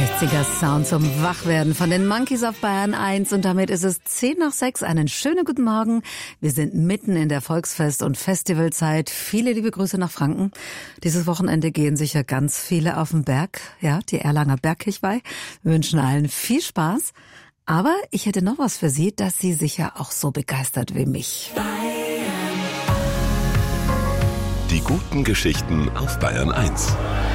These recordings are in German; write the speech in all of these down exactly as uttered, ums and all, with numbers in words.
sechziger Sound zum Wachwerden von den Monkeys auf Bayern eins und damit ist es zehn nach sechs. Einen schönen guten Morgen. Wir sind mitten in der Volksfest- und Festivalzeit. Viele liebe Grüße nach Franken. Dieses Wochenende gehen sicher ganz viele auf den Berg, ja, die Erlanger Bergkirchweih. Wir wünschen allen viel Spaß. Aber ich hätte noch was für Sie, das Sie sicher auch so begeistert wie mich. Die guten Geschichten auf Bayern eins.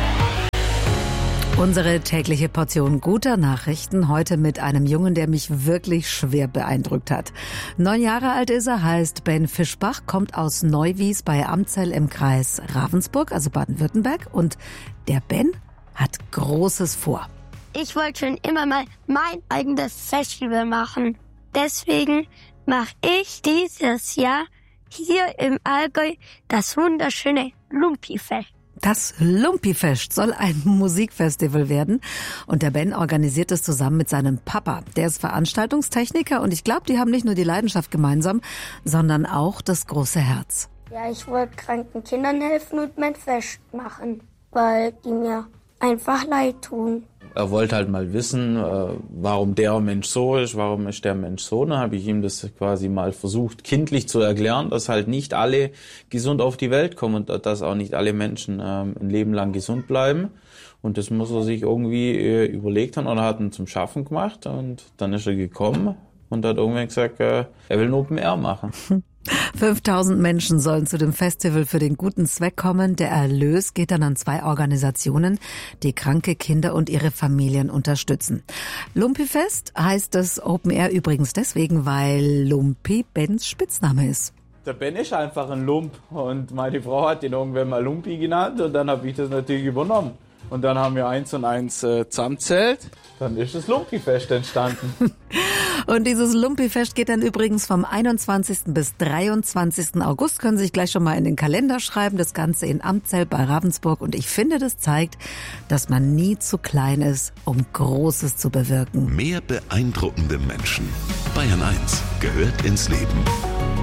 Unsere tägliche Portion guter Nachrichten heute mit einem Jungen, der mich wirklich schwer beeindruckt hat. Neun Jahre alt ist er, heißt Ben Fischbach, kommt aus Neuwies bei Amzell im Kreis Ravensburg, also Baden-Württemberg. Und der Ben hat Großes vor. Ich wollte schon immer mal mein eigenes Festival machen. Deswegen mache ich dieses Jahr hier im Allgäu das wunderschöne Lumpi-Fest. Das Lumpi-Fest soll ein Musikfestival werden und der Ben organisiert es zusammen mit seinem Papa. Der ist Veranstaltungstechniker und ich glaube, die haben nicht nur die Leidenschaft gemeinsam, sondern auch das große Herz. Ja, ich wollte kranken Kindern helfen und mein Fest machen, weil die mir einfach leid tun. Er wollte halt mal wissen, warum der Mensch so ist, warum ist der Mensch so. Dann habe ich ihm das quasi mal versucht, kindlich zu erklären, dass halt nicht alle gesund auf die Welt kommen und dass auch nicht alle Menschen ein Leben lang gesund bleiben. Und das muss er sich irgendwie überlegt haben oder hat ihn zum Schaffen gemacht. Und dann ist er gekommen und hat irgendwann gesagt, er will ein Open Air machen. fünftausend Menschen sollen zu dem Festival für den guten Zweck kommen. Der Erlös geht dann an zwei Organisationen, die kranke Kinder und ihre Familien unterstützen. Lumpi-Fest heißt das Open Air übrigens deswegen, weil Lumpi Bens Spitzname ist. Der Ben ist einfach ein Lump und meine Frau hat ihn irgendwann mal Lumpi genannt und dann habe ich das natürlich übernommen. Und dann haben wir eins und eins äh, zusammenzählt, dann ist das Lumpi-Fest entstanden. Und dieses Lumpi-Fest geht dann übrigens vom einundzwanzigsten bis dreiundzwanzigsten August. Können Sie sich gleich schon mal in den Kalender schreiben. Das Ganze in Amzell bei Ravensburg. Und ich finde, das zeigt, dass man nie zu klein ist, um Großes zu bewirken. Mehr beeindruckende Menschen. Bayern eins gehört ins Leben.